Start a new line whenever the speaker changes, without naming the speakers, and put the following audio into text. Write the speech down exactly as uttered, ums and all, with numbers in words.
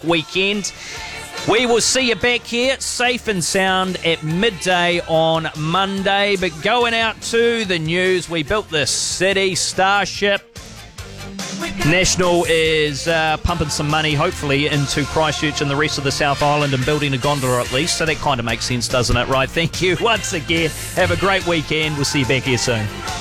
weekend. We will see you back here, safe and sound, at midday on Monday. But going out to the news, we built this city, Starship. National is uh, pumping some money, hopefully, into Christchurch and the rest of the South Island and building a gondola at least. So that kind of makes sense, doesn't it? Right, thank you once again. Have a great weekend. We'll see you back here soon.